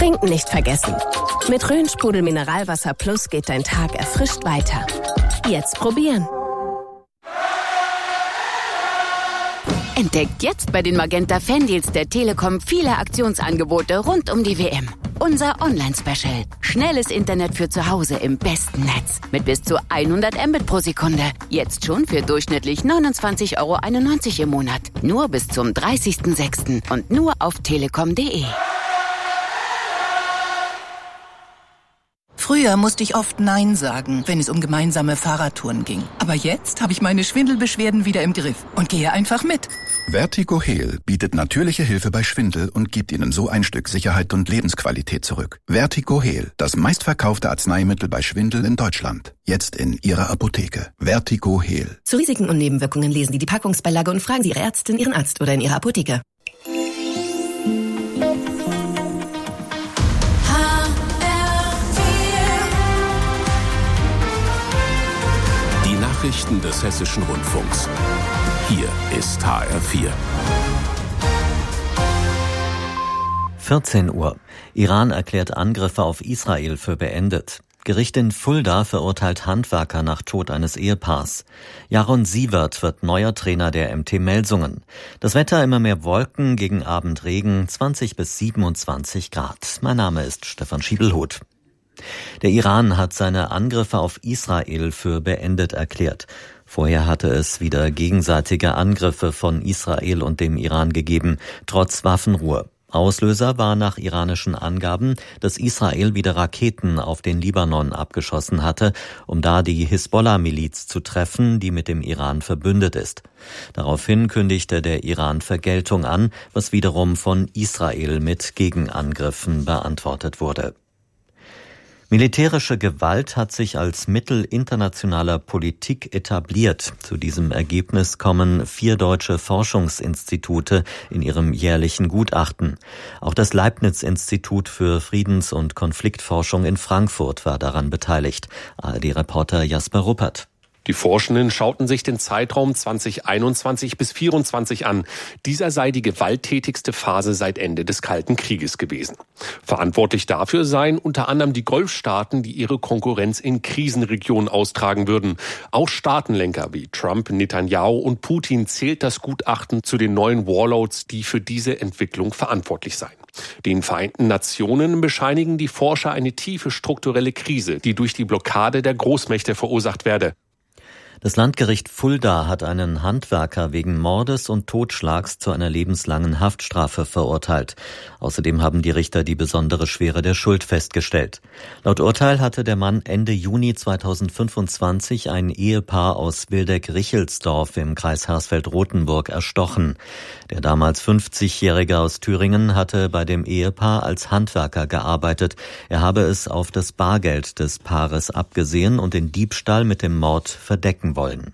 Trinken nicht vergessen. Mit Rhön-Sprudel Mineralwasser Plus geht dein Tag erfrischt weiter. Jetzt probieren. Entdeckt jetzt bei den Magenta Fandeals der Telekom viele Aktionsangebote rund um die WM. Unser Online-Special. Schnelles Internet für zu Hause im besten Netz. Mit bis zu 100 Mbit pro Sekunde. Jetzt schon für durchschnittlich 29,91 € im Monat. Nur bis zum 30.06. und nur auf telekom.de. Früher musste ich oft Nein sagen, wenn es um gemeinsame Fahrradtouren ging. Aber jetzt habe ich meine Schwindelbeschwerden wieder im Griff und gehe einfach mit. Vertigo Heal bietet natürliche Hilfe bei Schwindel und gibt Ihnen so ein Stück Sicherheit und Lebensqualität zurück. Vertigo Heal, das meistverkaufte Arzneimittel bei Schwindel in Deutschland. Jetzt in Ihrer Apotheke. Vertigo Heal. Zu Risiken und Nebenwirkungen lesen Sie die Packungsbeilage und fragen Sie Ihre Ärztin, Ihren Arzt oder in Ihrer Apotheke. Nachrichten des Hessischen Rundfunks. Hier ist HR4. 14 Uhr. Iran erklärt Angriffe auf Israel für beendet. Gericht in Fulda verurteilt Handwerker nach Tod eines Ehepaars. Jaron Sievert wird neuer Trainer der MT Melsungen. Das Wetter immer mehr Wolken, gegen Abend Regen, 20 bis 27 Grad. Mein Name ist Stefan Schiebelhuth. Der Iran hat seine Angriffe auf Israel für beendet erklärt. Vorher hatte es wieder gegenseitige Angriffe von Israel und dem Iran gegeben, trotz Waffenruhe. Auslöser war nach iranischen Angaben, dass Israel wieder Raketen auf den Libanon abgeschossen hatte, um da die Hisbollah-Miliz zu treffen, die mit dem Iran verbündet ist. Daraufhin kündigte der Iran Vergeltung an, was wiederum von Israel mit Gegenangriffen beantwortet wurde. Militärische Gewalt hat sich als Mittel internationaler Politik etabliert. Zu diesem Ergebnis kommen 4 deutsche Forschungsinstitute in ihrem jährlichen Gutachten. Auch das Leibniz-Institut für Friedens- und Konfliktforschung in Frankfurt war daran beteiligt. ARD-Reporter Jasper Ruppert. Die Forschenden schauten sich den Zeitraum 2021 bis 2024 an. Dieser sei die gewalttätigste Phase seit Ende des Kalten Krieges gewesen. Verantwortlich dafür seien unter anderem die Golfstaaten, die ihre Konkurrenz in Krisenregionen austragen würden. Auch Staatenlenker wie Trump, Netanyahu und Putin zählt das Gutachten zu den neuen Warlords, die für diese Entwicklung verantwortlich seien. Den Vereinten Nationen bescheinigen die Forscher eine tiefe strukturelle Krise, die durch die Blockade der Großmächte verursacht werde. Das Landgericht Fulda hat einen Handwerker wegen Mordes und Totschlags zu einer lebenslangen Haftstrafe verurteilt. Außerdem haben die Richter die besondere Schwere der Schuld festgestellt. Laut Urteil hatte der Mann Ende Juni 2025 ein Ehepaar aus Wildeck-Richelsdorf im Kreis Hersfeld-Rotenburg erstochen. Der damals 50-Jährige aus Thüringen hatte bei dem Ehepaar als Handwerker gearbeitet. Er habe es auf das Bargeld des Paares abgesehen und den Diebstahl mit dem Mord verdecken wollen.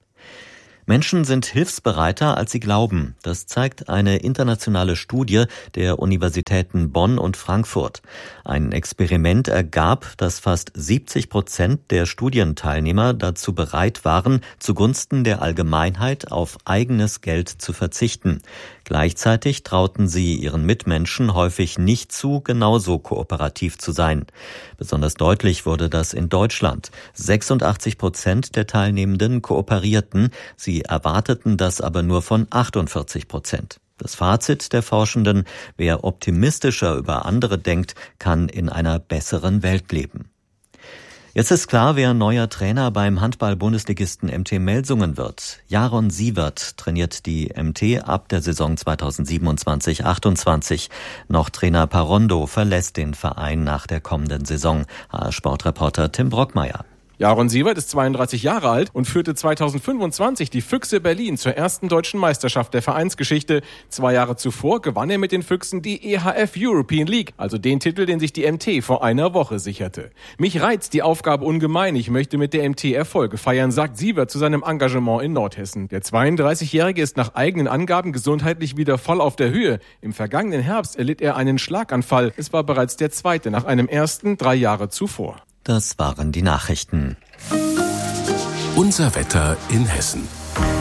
Menschen sind hilfsbereiter, als sie glauben. Das zeigt eine internationale Studie der Universitäten Bonn und Frankfurt. Ein Experiment ergab, dass fast 70% der Studienteilnehmer dazu bereit waren, zugunsten der Allgemeinheit auf eigenes Geld zu verzichten. Gleichzeitig trauten sie ihren Mitmenschen häufig nicht zu, genauso kooperativ zu sein. Besonders deutlich wurde das in Deutschland. 86% der Teilnehmenden kooperierten, sie erwarteten das aber nur von 48%. Das Fazit der Forschenden: Wer optimistischer über andere denkt, kann in einer besseren Welt leben. Jetzt ist klar, wer neuer Trainer beim Handball-Bundesligisten MT Melsungen wird. Jaron Sievert trainiert die MT ab der Saison 2027/28. Noch Trainer Parondo verlässt den Verein nach der kommenden Saison. HR-Sportreporter Tim Brockmeier. Jaron Sievert ist 32 Jahre alt und führte 2025 die Füchse Berlin zur ersten deutschen Meisterschaft der Vereinsgeschichte. 2 Jahre zuvor gewann er mit den Füchsen die EHF European League, also den Titel, den sich die MT vor einer Woche sicherte. Mich reizt die Aufgabe ungemein. Ich möchte mit der MT Erfolge feiern, sagt Sievert zu seinem Engagement in Nordhessen. Der 32-Jährige ist nach eigenen Angaben gesundheitlich wieder voll auf der Höhe. Im vergangenen Herbst erlitt er einen Schlaganfall. Es war bereits der zweite nach einem ersten 3 Jahre zuvor. Das waren die Nachrichten. Unser Wetter in Hessen.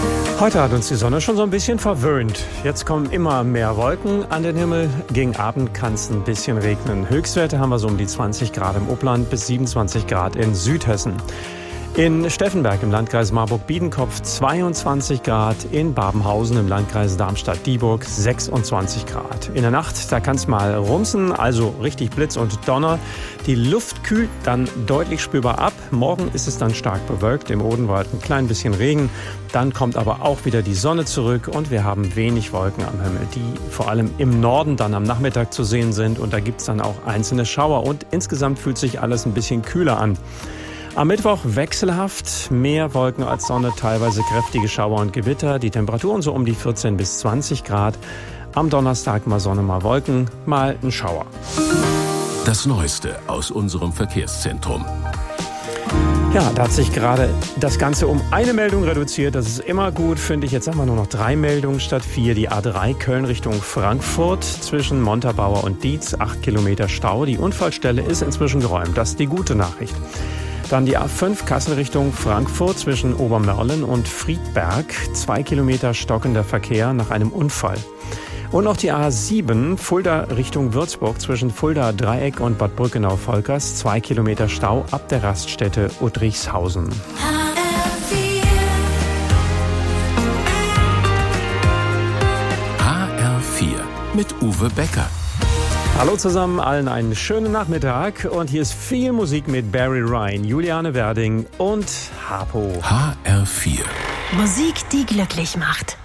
Heute hat uns die Sonne schon so ein bisschen verwöhnt. Jetzt kommen immer mehr Wolken an den Himmel. Gegen Abend kann es ein bisschen regnen. Höchstwerte haben wir so um die 20 Grad im Upland bis 27 Grad in Südhessen. In Steffenberg im Landkreis Marburg-Biedenkopf 22 Grad, in Babenhausen im Landkreis Darmstadt-Dieburg 26 Grad. In der Nacht, da kann es mal rumsen, also richtig Blitz und Donner. Die Luft kühlt dann deutlich spürbar ab. Morgen ist es dann stark bewölkt, im Odenwald ein klein bisschen Regen. Dann kommt aber auch wieder die Sonne zurück und wir haben wenig Wolken am Himmel, die vor allem im Norden dann am Nachmittag zu sehen sind. Und da gibt es dann auch einzelne Schauer und insgesamt fühlt sich alles ein bisschen kühler an. Am Mittwoch wechselhaft, mehr Wolken als Sonne, teilweise kräftige Schauer und Gewitter. Die Temperaturen so um die 14 bis 20 Grad. Am Donnerstag mal Sonne, mal Wolken, mal ein Schauer. Das Neueste aus unserem Verkehrszentrum. Ja, da hat sich gerade das Ganze um eine Meldung reduziert. Das ist immer gut, finde ich. Jetzt haben wir nur noch 3 Meldungen statt 4. Die A3 Köln Richtung Frankfurt zwischen Montabaur und Dietz, 8 Kilometer Stau. Die Unfallstelle ist inzwischen geräumt. Das ist die gute Nachricht. Dann die A5 Kassel Richtung Frankfurt zwischen Obermörlen und Friedberg. 2 Kilometer stockender Verkehr nach einem Unfall. Und noch die A7 Fulda Richtung Würzburg zwischen Fulda Dreieck und Bad Brückenau-Volkers. 2 Kilometer Stau ab der Raststätte Udrichshausen. HR4 mit Uwe Becker. Hallo zusammen, allen einen schönen Nachmittag und hier ist viel Musik mit Barry Ryan, Juliane Werding und Harpo. HR4. Musik, die glücklich macht.